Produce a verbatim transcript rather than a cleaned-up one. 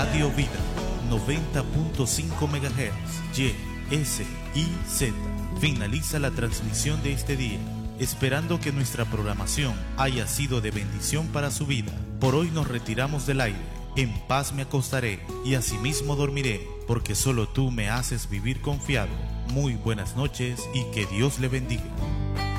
Radio Vida noventa punto cinco megahertz Y S I Z. Finaliza la transmisión de este día, esperando que nuestra programación haya sido de bendición para su vida. Por hoy nos retiramos del aire. En paz me acostaré y asimismo dormiré, porque solo tú me haces vivir confiado. Muy buenas noches y que Dios le bendiga.